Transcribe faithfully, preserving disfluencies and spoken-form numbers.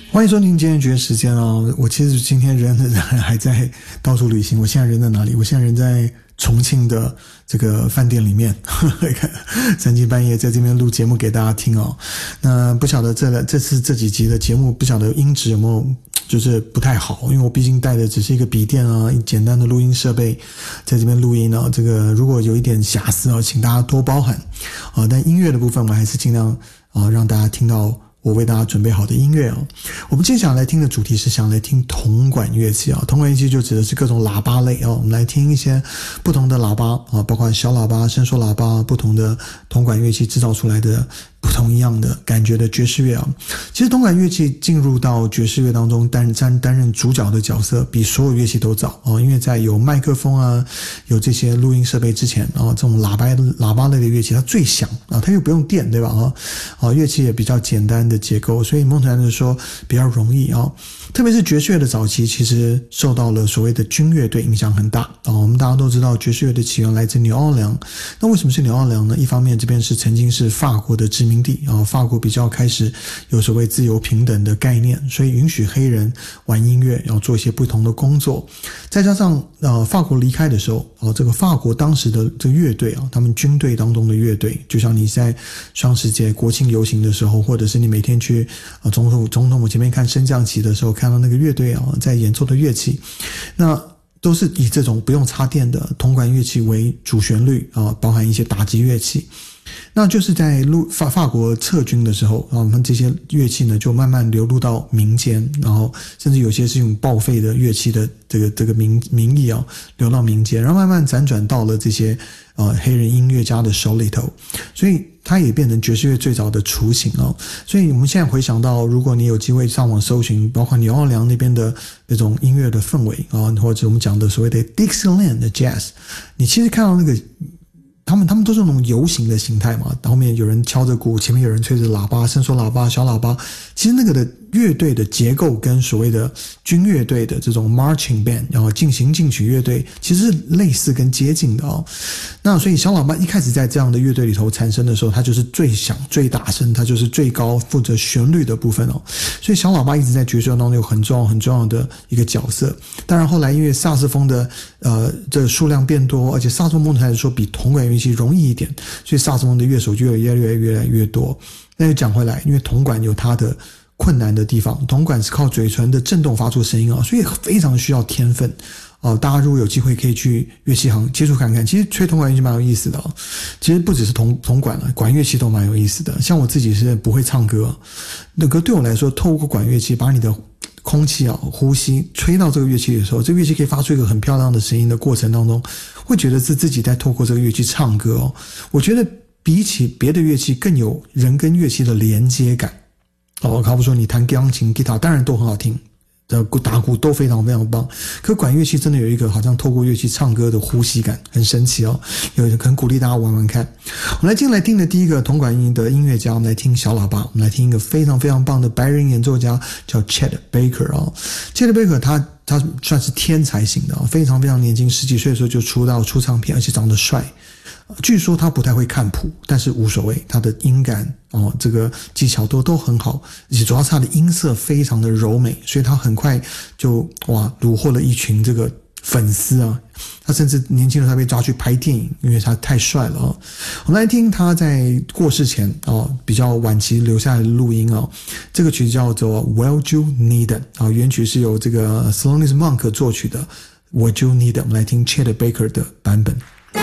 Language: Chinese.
欢迎收听今天绝时间哦。我其实今天人还在到处旅行，我现在人在哪里？我现在人在重庆的这个饭店里面，三更半夜在这边录节目给大家听哦。那不晓得这这次这几集的节目，不晓得音质有没有就是不太好，因为我毕竟带的只是一个笔电啊，简单的录音设备，在这边录音啊，这个如果有一点瑕疵啊，请大家多包涵啊。但音乐的部分，我还是尽量啊让大家听到我为大家准备好的音乐哦。我们今天想来听的主题是想来听铜管乐器啊，铜管乐器就指的是各种喇叭类哦。我们来听一些不同的喇叭啊，包括小喇叭、伸缩喇叭，不同的铜管乐器制造出来的不同一样的感觉的爵士乐啊。其实铜管乐器进入到爵士乐当中担担担任主角的角色，比所有乐器都早哦。因为在有麦克风啊、有这些录音设备之前啊，这种喇叭喇叭类的乐器它最响啊，它又不用电，对吧？啊，啊，乐器也比较简单的结构，所以蒙特兰就说比较容易啊。特别是爵士乐的早期，其实受到了所谓的军乐队影响很大啊。我们大家都知道，爵士乐的起源来自纽奥良。那为什么是纽奥良呢？一方面，这边是曾经是法国的殖民地啊，法国比较开始有所谓自由平等的概念，所以允许黑人玩音乐，要做一些不同的工作。再加上呃，法国离开的时候啊，这个法国当时的这个乐队啊，他们军队当中的乐队，就像你在双十节、国庆游行的时候，或者是你每天去啊总统总统府前面看升降旗的时候，看到那个乐队啊在演奏的乐器，那都是以这种不用插电的铜管乐器为主旋律啊，包含一些打击乐器。那就是在法法国撤军的时候啊，我们这些乐器呢就慢慢流入到民间，然后甚至有些是用报废的乐器的这个这个名名义啊流到民间，然后慢慢辗转到了这些呃黑人音乐家的手里头，所以它也变成爵士乐最早的雏形啊。所以我们现在回想到，如果你有机会上网搜寻，包括纽奥良那边的那种音乐的氛围啊，或者我们讲的所谓的 Dixieland 的 Jazz， 你其实看到那个。他们他们都是那种游行的形态嘛，后面有人敲着鼓，前面有人吹着喇叭，伸缩喇叭、小喇叭。其实那个的乐队的结构跟所谓的军乐队的这种 marching band， 然后进行进曲乐队其实是类似跟接近的哦。那所以小喇叭一开始在这样的乐队里头产生的时候，它就是最响、最大声，它就是最高负责旋律的部分哦。所以小喇叭一直在爵士乐当中有很重要、很重要的一个角色。当然后来因为萨克斯风的呃这个数量变多，而且萨克斯风来说比铜管乐器容易一点，所以萨克斯风的乐手就越来越越来越多。那就讲回来，因为铜管有它的困难的地方，铜管是靠嘴唇的震动发出声音啊，所以非常需要天分哦。大家如果有机会可以去乐器行接触看看，其实吹铜管乐器蛮有意思的哦。其实不只是铜铜管了，管乐器都蛮有意思的。像我自己是不会唱歌，那个对我来说，透过管乐器把你的空气啊呼吸吹到这个乐器的时候，这个乐器可以发出一个很漂亮的声音的过程当中，会觉得是自己在透过这个乐器唱歌哦。我觉得比起别的乐器更有人跟乐器的连接感哦。好比说你弹钢琴、吉他当然都很好听，打鼓都非常非常棒，可管乐器真的有一个好像透过乐器唱歌的呼吸感，很神奇哦。有很鼓励大家玩玩看。我们来进来听的第一个铜管音的音乐家，我们来听小喇叭，我们来听一个非常非常棒的白人演奏家，叫 Chet Baker 哦。Chet Baker 他他算是天才型的，非常非常年轻，十几岁的时候就出道出唱片，而且长得帅。据说他不太会看谱，但是无所谓，他的音感哦，这个技巧都都很好，而且主要是他的音色非常的柔美，所以他很快就哇虏获了一群这个粉丝啊。他甚至年轻的时候被抓去拍电影，因为他太帅了哦。我们来听他在过世前哦比较晚期留下来的录音哦。这个曲叫做 Would You Need It 啊，原曲是由这个 Thelonious Monk 作曲的 Would You Need It。我们来听 Chet Baker 的版本。